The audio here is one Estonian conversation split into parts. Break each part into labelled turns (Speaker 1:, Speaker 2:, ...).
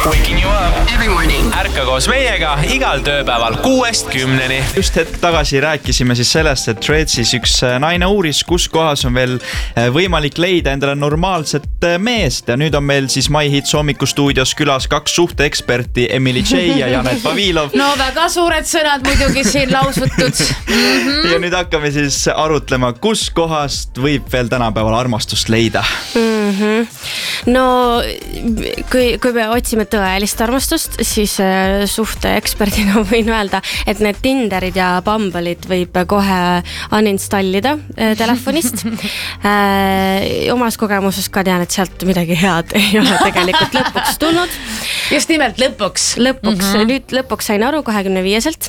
Speaker 1: Waking you up
Speaker 2: every morning.
Speaker 1: Ärka koos meiega igal tööpäeval 6-10.
Speaker 3: Just hetk tagasi rääkisime siis sellest, et Threadsis üks naine uuris, kus kohas on veel võimalik leida endale normaalset meest. Ja nüüd on meil siis MyHits hommikustuudios külas 2 suhteeksperti, Emily J ja Janet Vavilov.
Speaker 4: No väga suured sõnad muidugi siin lausutud.
Speaker 3: Ja nüüd hakkame siis arutlema, kus kohast võib veel tänapäeval armastust leida.
Speaker 5: No kui me otsime tõelist armastust, siis suhteeksperdina võin öelda, et need Tinderid ja Bumble'id võib kohe uninstallida telefonist. Omas kogemuses ka tean, et sealt midagi head ei ole tegelikult lõpuks tulnud.
Speaker 4: Just nimelt lõpuks.
Speaker 5: Nüüd lõpuks sain aru 25-selt.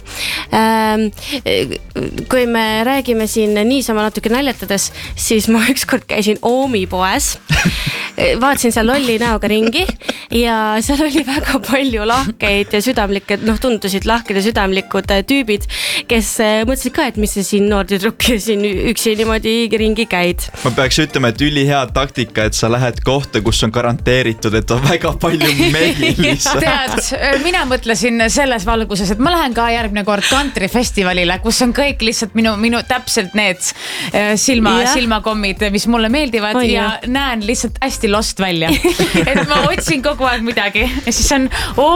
Speaker 5: Kui me räägime siin niisama natuke naljatades, siis ma ükskord käisin Oomi poes. Vaatasin seal lolli näoga ringi ja seal oli väga palju lahkeid ja südamlikke, tundusid lahked ja südamlikud tüübid, kes mõtlesid ka, et mis see siin noor tüdruk siin üksi niimoodi ringi käid.
Speaker 3: Ma peaks ütlema, et ülihea taktika, et sa lähed kohta, kus on garanteeritud, et on väga palju mehi lihtsalt.
Speaker 4: Tead, mina mõtlesin selles valguses, et ma lähen ka järgmine kord countryfestivalile, kus on kõik lihtsalt minu täpselt need silmakommid, mis mulle meeldivad ja näen lihtsalt hästi lost välja. Et ma otsin kogu aeg midagi. Ja siis on,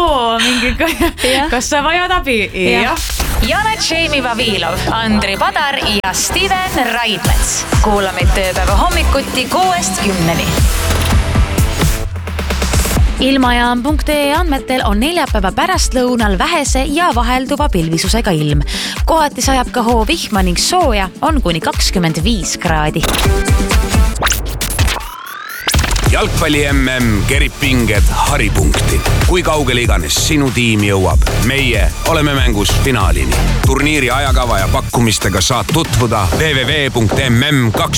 Speaker 4: kas sa vajad abi?
Speaker 6: Janet Jamie Vavilov, Andri Padar ja Steven Raidmets. Kuula meid tööpäeva hommikuti 6-10. Ilmajaam.ee andmetel on neljapäeva pärastlõunal vähese ja vahelduva pilvisusega ilm. Kohati sajab ka hoovihma ning sooja on kuni 25 kraadi.
Speaker 7: Jalgpalli MM kerib pinged haripunkti. Kui kaugele iganes sinu tiim jõuab, meie oleme mängus finaalini. Turniiri ajakava ja pakkumistega saad tutvuda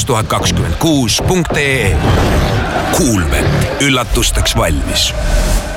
Speaker 7: www.mm2026.ee. Coolbet, üllatusteks valmis.